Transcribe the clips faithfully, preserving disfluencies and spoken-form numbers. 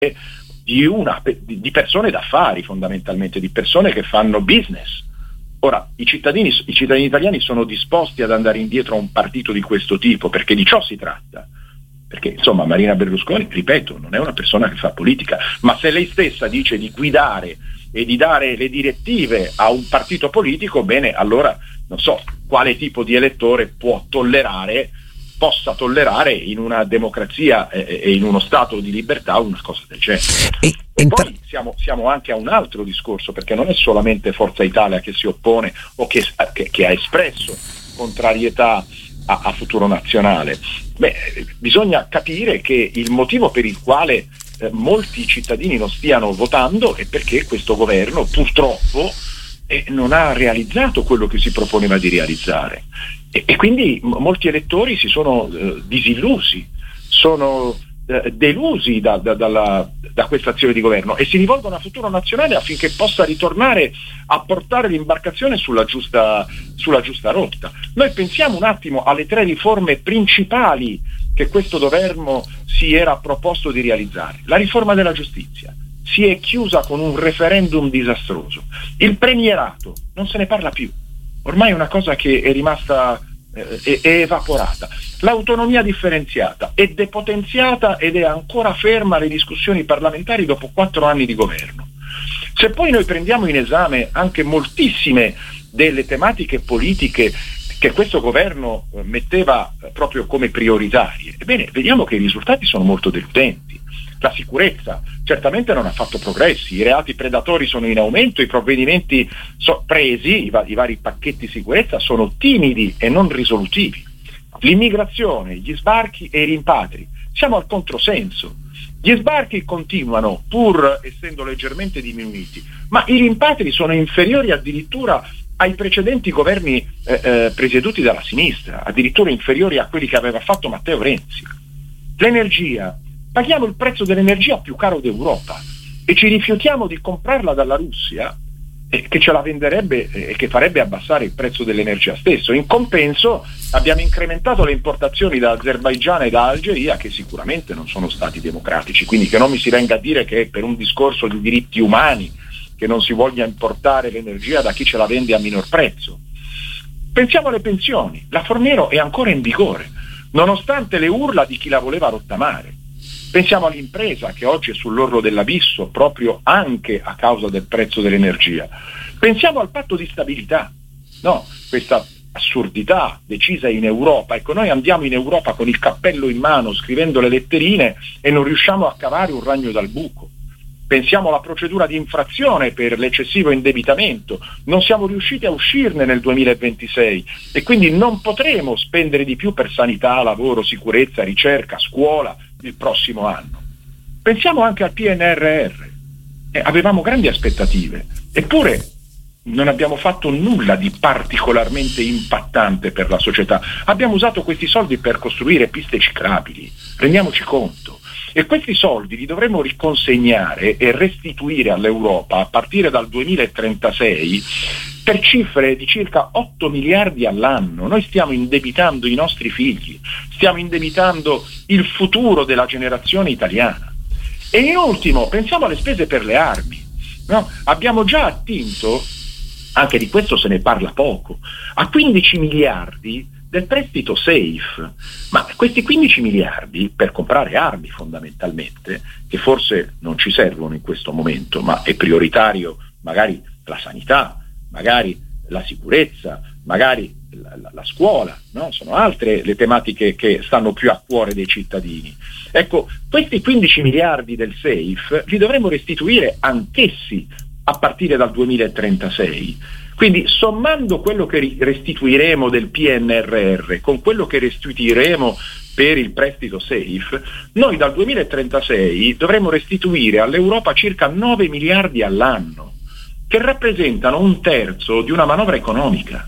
di una di persone d'affari, fondamentalmente, di persone che fanno business. Ora, i cittadini, i cittadini italiani sono disposti ad andare indietro a un partito di questo tipo, perché di ciò si tratta. Perché, insomma, Marina Berlusconi, ripeto, non è una persona che fa politica, ma se lei stessa dice di guidare e di dare le direttive a un partito politico, bene, allora non so quale tipo di elettore può tollerare, possa tollerare in una democrazia e, e in uno stato di libertà una cosa del genere. E, e poi siamo, siamo anche a un altro discorso, perché non è solamente Forza Italia che si oppone o che, che, che ha espresso contrarietà a, a Futuro Nazionale. Beh, bisogna capire che il motivo per il quale eh, molti cittadini non stiano votando è perché questo governo purtroppo eh, non ha realizzato quello che si proponeva di realizzare. E, e quindi m- molti elettori si sono eh, disillusi, sono eh, delusi da, da, dalla, da questa azione di governo e si rivolgono a Futuro Nazionale affinché possa ritornare a portare l'imbarcazione sulla giusta, sulla giusta rotta. Noi pensiamo un attimo alle tre riforme principali che questo governo si era proposto di realizzare. La riforma della giustizia si è chiusa con un referendum disastroso. Il premierato non se ne parla più. Ormai è una cosa che è rimasta, eh, è, è evaporata. L'autonomia differenziata è depotenziata ed è ancora ferma alle discussioni parlamentari dopo quattro anni di governo. Se poi noi prendiamo in esame anche moltissime delle tematiche politiche che questo governo metteva proprio come prioritarie, ebbene, vediamo che i risultati sono molto deludenti. La sicurezza certamente non ha fatto progressi, i reati predatori sono in aumento, i provvedimenti so- presi, i, va- i vari pacchetti sicurezza sono timidi e non risolutivi. L'immigrazione, gli sbarchi e i rimpatri, siamo al controsenso. Gli sbarchi continuano pur essendo leggermente diminuiti, ma i rimpatri sono inferiori addirittura ai precedenti governi eh, eh, presieduti dalla sinistra, addirittura inferiori a quelli che aveva fatto Matteo Renzi. L'energia, paghiamo il prezzo dell'energia più caro d'Europa e ci rifiutiamo di comprarla dalla Russia, eh, che ce la venderebbe e eh, che farebbe abbassare il prezzo dell'energia stesso. In compenso abbiamo incrementato le importazioni da Azerbaigian e da Algeria, che sicuramente non sono stati democratici, quindi che non mi si venga a dire che è per un discorso di diritti umani che non si voglia importare l'energia da chi ce la vende a minor prezzo. Pensiamo alle pensioni, la Fornero è ancora in vigore, nonostante le urla di chi la voleva rottamare. Pensiamo all'impresa che oggi è sull'orlo dell'abisso proprio anche a causa del prezzo dell'energia. Pensiamo al patto di stabilità, no? Questa assurdità decisa in Europa. Ecco, noi andiamo in Europa con il cappello in mano scrivendo le letterine e non riusciamo a cavare un ragno dal buco. Pensiamo alla procedura di infrazione per l'eccessivo indebitamento, non siamo riusciti a uscirne nel duemilaventisei e quindi non potremo spendere di più per sanità, lavoro, sicurezza, ricerca, scuola il prossimo anno. Pensiamo anche al P N R R, eh, avevamo grandi aspettative, eppure non abbiamo fatto nulla di particolarmente impattante per la società. Abbiamo usato questi soldi per costruire piste ciclabili, rendiamoci conto. E questi soldi li dovremo riconsegnare e restituire all'Europa a partire dal duemilatrentasei per cifre di circa otto miliardi all'anno. Noi stiamo indebitando i nostri figli, stiamo indebitando il futuro della generazione italiana. E in ultimo, pensiamo alle spese per le armi, no? Abbiamo già attinto, anche di questo se ne parla poco, a quindici miliardi del prestito SAFE, ma questi quindici miliardi per comprare armi fondamentalmente, che forse non ci servono in questo momento, ma è prioritario magari la sanità, magari la sicurezza, magari la, la, la scuola, no? Sono altre le tematiche che stanno più a cuore dei cittadini. Ecco, questi quindici miliardi del SAFE li dovremo restituire anch'essi a partire dal duemilatrentasei. Quindi sommando quello che restituiremo del P N R R con quello che restituiremo per il prestito SAFE, noi dal duemilatrentasei dovremo restituire all'Europa circa nove miliardi all'anno, che rappresentano un terzo di una manovra economica.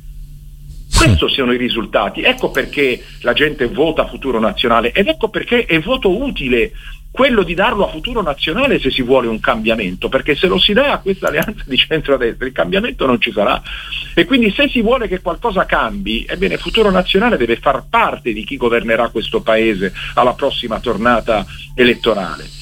Questi sono i risultati. Ecco perché la gente vota Futuro Nazionale ed ecco perché è voto utile quello di darlo a Futuro Nazionale se si vuole un cambiamento, perché se lo si dà a questa alleanza di centrodestra il cambiamento non ci sarà, e quindi se si vuole che qualcosa cambi, ebbene Futuro Nazionale deve far parte di chi governerà questo paese alla prossima tornata elettorale.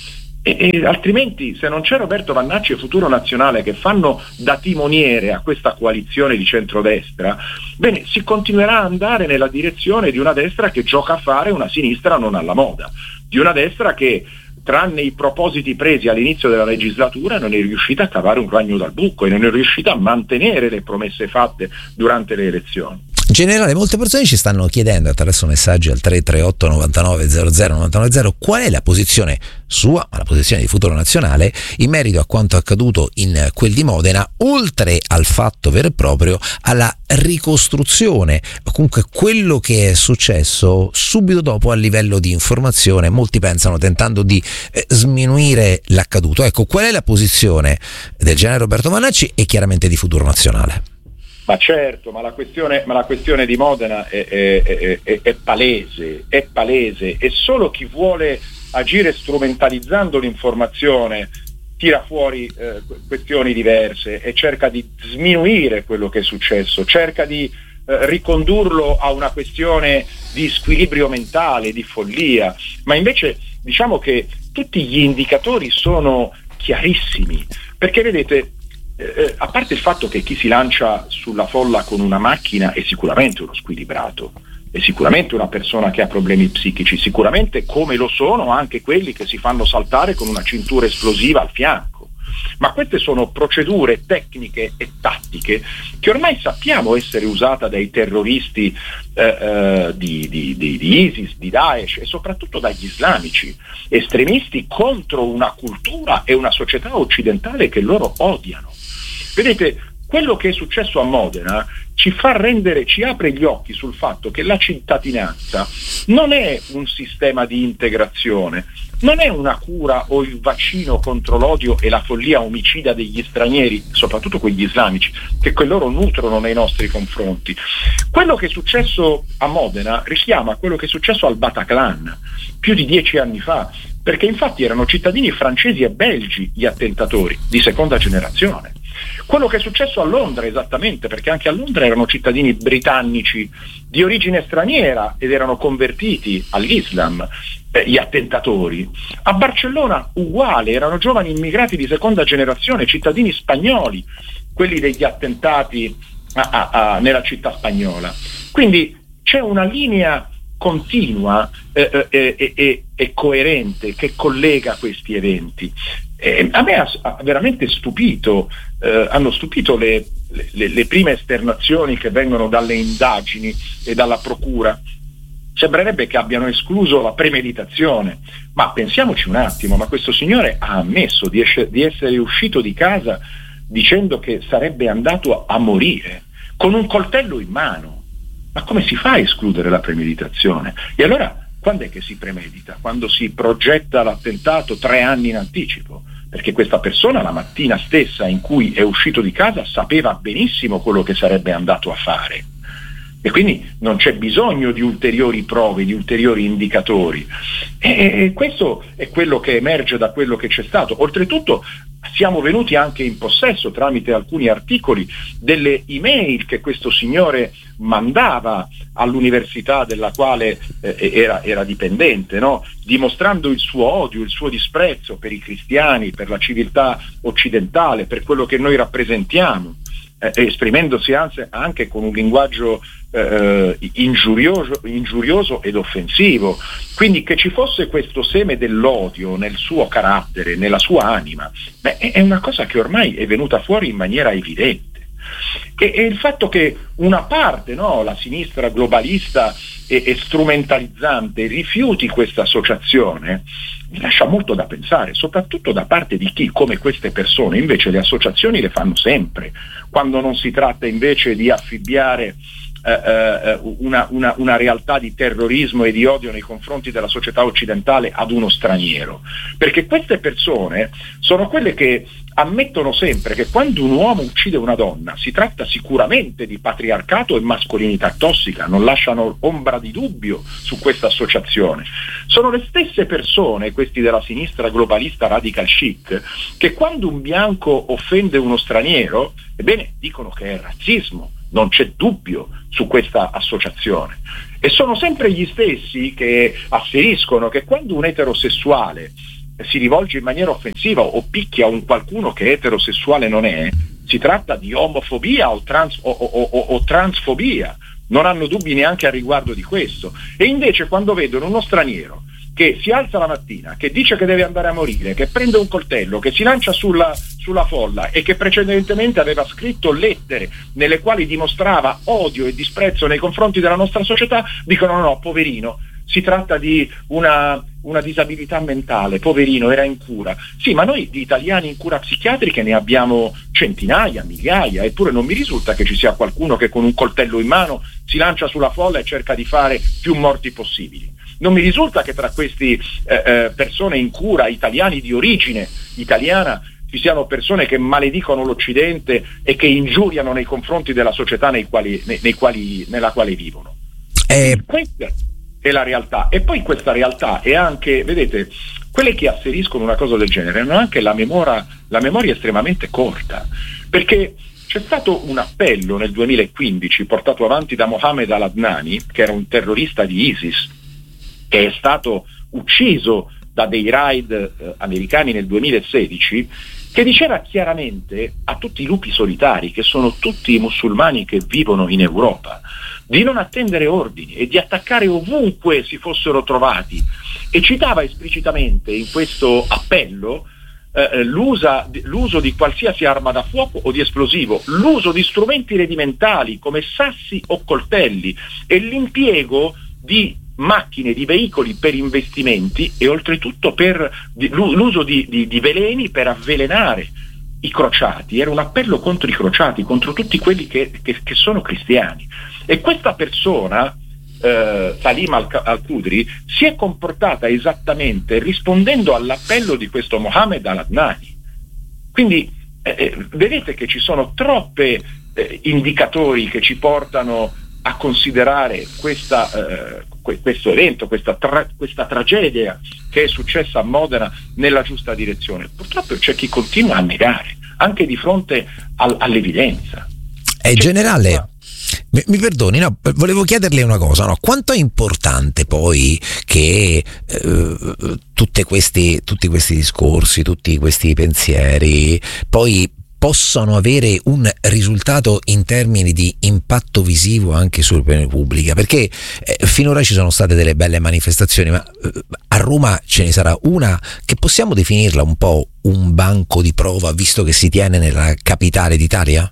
E, e altrimenti, se non c'è Roberto Vannacci e Futuro Nazionale che fanno da timoniere a questa coalizione di centrodestra, bene, si continuerà ad andare nella direzione di una destra che gioca a fare una sinistra non alla moda, di una destra che, tranne i propositi presi all'inizio della legislatura, non è riuscita a cavare un ragno dal buco e non è riuscita a mantenere le promesse fatte durante le elezioni. Generale, molte persone ci stanno chiedendo attraverso messaggi al tre tre otto novantanove zero zero novantanove zero qual è la posizione sua, la posizione di Futuro Nazionale in merito a quanto accaduto in quel di Modena, oltre al fatto vero e proprio alla ricostruzione, comunque quello che è successo subito dopo a livello di informazione, molti pensano tentando di eh, sminuire l'accaduto. Ecco, qual è la posizione del generale Roberto Vannacci e chiaramente di Futuro Nazionale? Ma certo, ma la questione, ma la questione di Modena è, è, è, è palese, è palese, e solo chi vuole agire strumentalizzando l'informazione tira fuori eh, questioni diverse e cerca di sminuire quello che è successo, cerca di eh, ricondurlo a una questione di squilibrio mentale, di follia, ma invece diciamo che tutti gli indicatori sono chiarissimi, perché vedete, Eh, a parte il fatto che chi si lancia sulla folla con una macchina è sicuramente uno squilibrato, è sicuramente una persona che ha problemi psichici, sicuramente come lo sono anche quelli che si fanno saltare con una cintura esplosiva al fianco, ma queste sono procedure tecniche e tattiche che ormai sappiamo essere usate dai terroristi eh, eh, di, di, di, di ISIS, di Daesh e soprattutto dagli islamici, estremisti contro una cultura e una società occidentale che loro odiano. Vedete, quello che è successo a Modena ci fa rendere, ci apre gli occhi sul fatto che la cittadinanza non è un sistema di integrazione, non è una cura o il vaccino contro l'odio e la follia omicida degli stranieri, soprattutto quegli islamici, che quel loro nutrono nei nostri confronti. Quello che è successo a Modena richiama quello che è successo al Bataclan più di dieci anni fa, perché infatti erano cittadini francesi e belgi gli attentatori di seconda generazione. Quello che è successo a Londra esattamente, perché anche a Londra erano cittadini britannici di origine straniera ed erano convertiti all'Islam, eh, gli attentatori. A Barcellona uguale, erano giovani immigrati di seconda generazione, cittadini spagnoli, quelli degli attentati a, a, a, nella città spagnola. Quindi c'è una linea continua e eh, eh, eh, eh, coerente che collega questi eventi. Eh, a me ha, ha veramente stupito, eh, hanno stupito le, le, le prime esternazioni che vengono dalle indagini e dalla procura. Sembrerebbe che abbiano escluso la premeditazione, ma pensiamoci un attimo, ma questo signore ha ammesso di, esce, di essere uscito di casa dicendo che sarebbe andato a morire, con un coltello in mano. Ma come si fa a escludere la premeditazione? E allora quando è che si premedita? Quando si progetta l'attentato tre anni in anticipo? Perché questa persona la mattina stessa in cui è uscito di casa sapeva benissimo quello che sarebbe andato a fare. E quindi non c'è bisogno di ulteriori prove, di ulteriori indicatori. E, e questo è quello che emerge da quello che c'è stato. Oltretutto siamo venuti anche in possesso, tramite alcuni articoli, delle email che questo signore mandava all'università della quale eh, era, era dipendente, no? Dimostrando il suo odio, il suo disprezzo per i cristiani, per la civiltà occidentale, per quello che noi rappresentiamo, eh, esprimendosi anzi, anche con un linguaggio eh, ingiurioso, ingiurioso ed offensivo. Quindi che ci fosse questo seme dell'odio nel suo carattere, nella sua anima, beh, è una cosa che ormai è venuta fuori in maniera evidente. E, e il fatto che una parte, no, la sinistra globalista e, e strumentalizzante rifiuti questa associazione mi lascia molto da pensare, soprattutto da parte di chi, come queste persone, invece le associazioni le fanno sempre, quando non si tratta invece di affibbiare eh, una, una, una realtà di terrorismo e di odio nei confronti della società occidentale ad uno straniero. Perché queste persone sono quelle che ammettono sempre che quando un uomo uccide una donna si tratta sicuramente di patriarcato e mascolinità tossica, non lasciano ombra di dubbio su questa associazione. Sono le stesse persone, questi della sinistra globalista radical chic, che quando un bianco offende uno straniero, ebbene, dicono che è razzismo, non c'è dubbio su questa associazione. E sono sempre gli stessi che asseriscono che quando un eterosessuale si rivolge in maniera offensiva o picchia un qualcuno che eterosessuale non è, si tratta di omofobia o, trans, o, o, o, o transfobia, non hanno dubbi neanche a riguardo di questo. E invece quando vedono uno straniero che si alza la mattina, che dice che deve andare a morire, che prende un coltello, che si lancia sulla, sulla folla e che precedentemente aveva scritto lettere nelle quali dimostrava odio e disprezzo nei confronti della nostra società, dicono no, no, poverino, si tratta di una, una disabilità mentale, poverino, era in cura. Sì, ma noi di italiani in cura psichiatriche ne abbiamo centinaia, migliaia, eppure non mi risulta che ci sia qualcuno che con un coltello in mano si lancia sulla folla e cerca di fare più morti possibili. Non mi risulta che tra questi eh, eh, persone in cura, italiani di origine italiana, ci siano persone che maledicono l'Occidente e che ingiuriano nei confronti della società nei quali, nei, nei quali, nella quale vivono. Eh... Questa è la realtà. E poi questa realtà è anche, vedete, quelle che asseriscono una cosa del genere hanno anche la memoria, la memoria estremamente corta, perché c'è stato un appello nel duemilaquindici portato avanti da Mohammed al-Adnani, che era un terrorista di ISIS, che è stato ucciso da dei raid eh, americani nel duemilasedici, che diceva chiaramente a tutti i lupi solitari, che sono tutti i musulmani che vivono in Europa, di non attendere ordini e di attaccare ovunque si fossero trovati, e citava esplicitamente in questo appello eh, l'usa, l'uso di qualsiasi arma da fuoco o di esplosivo, l'uso di strumenti redimentali come sassi o coltelli e l'impiego di macchine, di veicoli per investimenti e oltretutto per l'uso di, di, di veleni per avvelenare i crociati. Era un appello contro i crociati, contro tutti quelli che, che, che sono cristiani. E questa persona, eh, Salim al-Qudri, si è comportata esattamente rispondendo all'appello di questo Mohammed al-Adnani. Quindi eh, vedete che ci sono troppe eh, indicatori che ci portano a considerare questa, eh, questo evento, questa, tra- questa tragedia che è successa a Modena nella giusta direzione. Purtroppo c'è chi continua a negare, anche di fronte al- all'evidenza. È generale. Mi, mi perdoni, no, volevo chiederle una cosa, no? Quanto è importante poi che eh, tutte questi, tutti questi discorsi, tutti questi pensieri poi possano avere un risultato in termini di impatto visivo anche sull'opinione pubblica, perché eh, finora ci sono state delle belle manifestazioni, ma eh, a Roma ce ne sarà una che possiamo definirla un po' un banco di prova, visto che si tiene nella capitale d'Italia?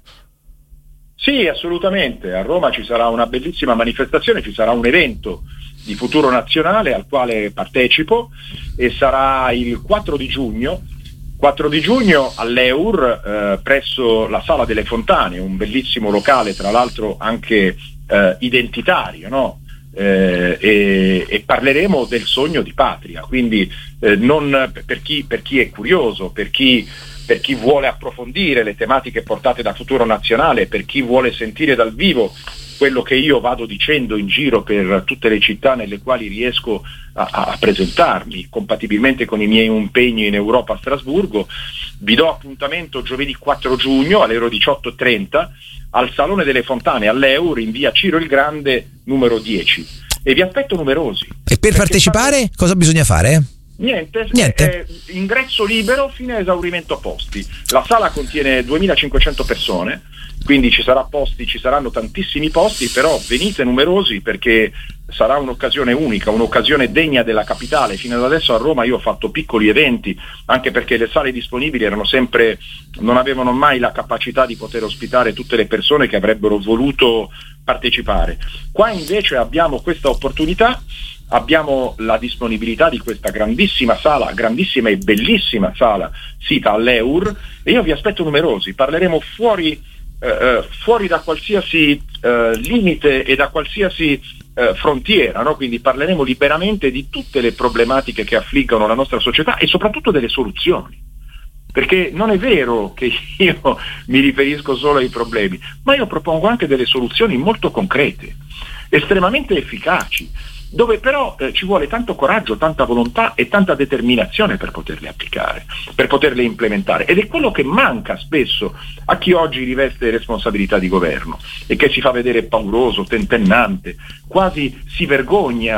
Sì, assolutamente. A Roma ci sarà una bellissima manifestazione, ci sarà un evento di Futuro Nazionale al quale partecipo e sarà il quattro di giugno. quattro di giugno all'Eur eh, presso la Sala delle Fontane, un bellissimo locale, tra l'altro anche eh, identitario, no? Eh, e, e parleremo del sogno di patria, quindi eh, non per chi, per chi è curioso, per chi, per chi vuole approfondire le tematiche portate da Futuro Nazionale, per chi vuole sentire dal vivo quello che io vado dicendo in giro per tutte le città nelle quali riesco a, a presentarmi, compatibilmente con i miei impegni in Europa a Strasburgo. Vi do appuntamento giovedì quattro giugno alle ore diciotto e trenta al Salone delle Fontane all'Eur in via Ciro il Grande numero dieci, e vi aspetto numerosi. E per partecipare fate... cosa bisogna fare? Niente, Niente. Eh, ingresso libero fino a esaurimento posti. La sala contiene duemilacinquecento persone, quindi ci sarà posti, ci saranno tantissimi posti, però venite numerosi perché sarà un'occasione unica, un'occasione degna della capitale. Fino ad adesso a Roma io ho fatto piccoli eventi, anche perché le sale disponibili erano sempre, non avevano mai la capacità di poter ospitare tutte le persone che avrebbero voluto partecipare. Qua invece abbiamo questa opportunità. Abbiamo la disponibilità di questa grandissima sala, grandissima e bellissima sala sita all'Eur, e io vi aspetto numerosi. Parleremo fuori, eh, fuori da qualsiasi eh, limite e da qualsiasi eh, frontiera, no? Quindi parleremo liberamente di tutte le problematiche che affliggono la nostra società e soprattutto delle soluzioni. Perché non è vero che io mi riferisco solo ai problemi, ma io propongo anche delle soluzioni molto concrete, estremamente efficaci, dove però eh, ci vuole tanto coraggio, tanta volontà e tanta determinazione per poterle applicare, per poterle implementare. Ed è quello che manca spesso a chi oggi riveste responsabilità di governo e che si fa vedere pauroso, tentennante, quasi si vergogna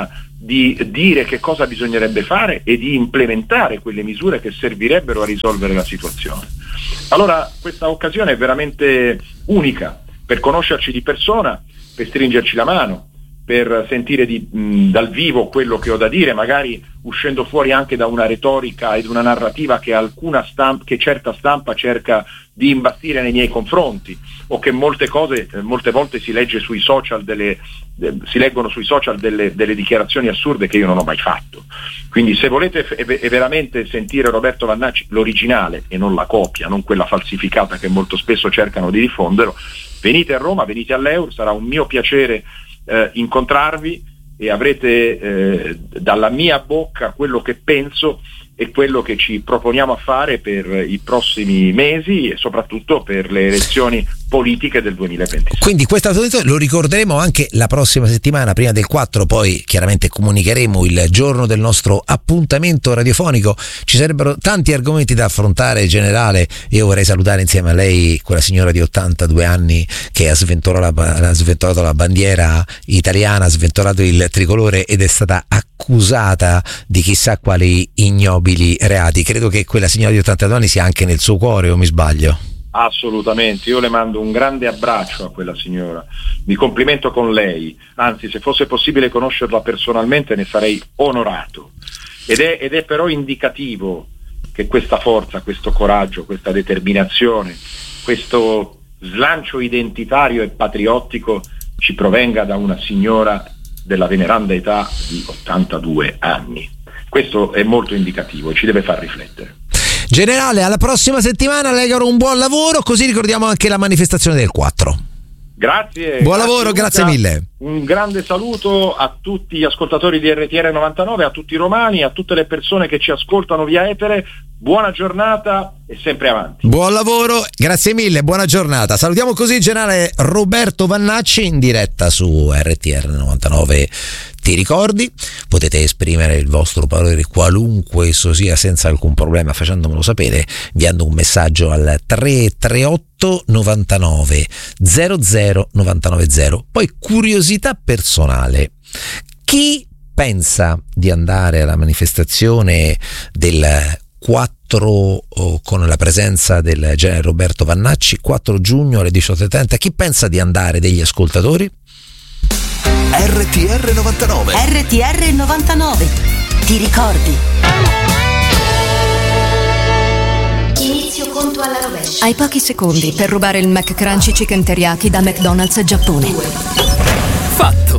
di dire che cosa bisognerebbe fare e di implementare quelle misure che servirebbero a risolvere la situazione. Allora questa occasione è veramente unica per conoscerci di persona, per stringerci la mano, per sentire di, mh, dal vivo quello che ho da dire, magari uscendo fuori anche da una retorica ed una narrativa che alcuna stampa, che certa stampa cerca di imbastire nei miei confronti, o che molte cose, eh, molte volte si legge sui social delle, eh, si leggono sui social delle, delle dichiarazioni assurde che io non ho mai fatto. Quindi se volete f- e veramente sentire Roberto Vannacci, l'originale e non la copia, non quella falsificata che molto spesso cercano di diffonderlo, venite a Roma, venite all'Eur, sarà un mio piacere eh, incontrarvi e avrete eh, dalla mia bocca quello che penso e quello che ci proponiamo a fare per i prossimi mesi e soprattutto per le elezioni politiche del duemilaventisei. Quindi questo lo ricorderemo anche la prossima settimana, prima del quattro, poi chiaramente comunicheremo il giorno del nostro appuntamento radiofonico. Ci sarebbero tanti argomenti da affrontare, generale. Io vorrei salutare insieme a lei quella signora di ottantadue anni che ha sventolato la, ha sventolato la bandiera italiana, ha sventolato il tricolore ed è stata accusata di chissà quali ignobili reati. Credo che quella signora di ottantadue anni sia anche nel suo cuore, o mi sbaglio? Assolutamente, io le mando un grande abbraccio a quella signora, mi complimento con lei, anzi se fosse possibile conoscerla personalmente ne sarei onorato, ed è, ed è però indicativo che questa forza, questo coraggio, questa determinazione, questo slancio identitario e patriottico ci provenga da una signora della veneranda età di ottantadue anni. Questo è molto indicativo e ci deve far riflettere. Generale, alla prossima settimana, le auguro un buon lavoro, così ricordiamo anche la manifestazione del quattro. Grazie. Buon grazie lavoro, Luca. Grazie mille. Un grande saluto a tutti gli ascoltatori di R T R novantanove, a tutti i romani, a tutte le persone che ci ascoltano via etere. Buona giornata e sempre avanti. Buon lavoro, grazie mille, buona giornata. Salutiamo così il generale Roberto Vannacci in diretta su R T R novantanove. Ti ricordi? Potete esprimere il vostro parere qualunque esso sia senza alcun problema facendomelo sapere inviando un messaggio al tre tre otto novantanove zero zero novantanove zero. Poi curiosità personale: chi pensa di andare alla manifestazione del quattro con la presenza del generale Roberto Vannacci, quattro giugno alle diciotto e trenta? Chi pensa di andare degli ascoltatori? R T R novantanove. R T R novantanove. Ti ricordi? Inizio conto alla rovescia. Hai pochi secondi per rubare il McCrunchy Chicken Teriyaki da McDonald's Giappone. Fatto.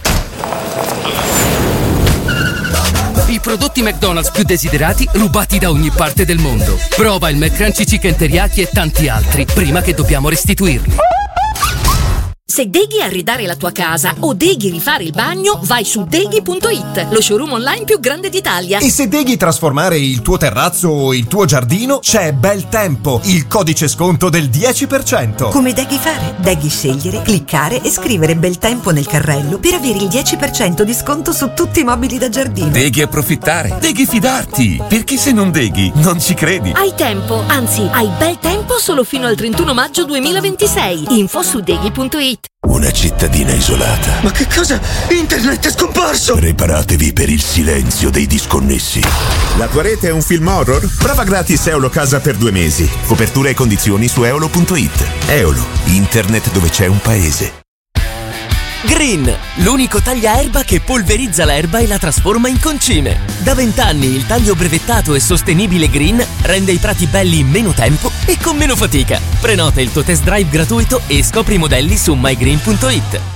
I prodotti McDonald's più desiderati rubati da ogni parte del mondo. Prova il McCrunchy Chicken Teriyaki e tanti altri prima che dobbiamo restituirli. Se deghi arredare la tua casa o deghi rifare il bagno, vai su deghi punto it, lo showroom online più grande d'Italia. E se deghi trasformare il tuo terrazzo o il tuo giardino, c'è Bel Tempo, il codice sconto del dieci per cento. Come deghi fare? Deghi scegliere, cliccare e scrivere Bel Tempo nel carrello per avere il dieci per cento di sconto su tutti i mobili da giardino. Deghi approfittare, deghi fidarti, perché se non deghi non ci credi. Hai tempo, anzi hai bel tempo solo fino al trentuno maggio duemilaventisei. Info su deghi punto it. Una cittadina isolata. Ma che cosa? Internet è scomparso! Preparatevi per il silenzio dei disconnessi. La tua rete è un film horror? Prova gratis Eolo Casa per due mesi. Copertura e condizioni su eolo punto it. Eolo, internet dove c'è un paese. Green, l'unico tagliaerba che polverizza l'erba e la trasforma in concime. Da vent'anni il taglio brevettato e sostenibile Green rende i prati belli in meno tempo e con meno fatica. Prenota il tuo test drive gratuito e scopri i modelli su my green punto it.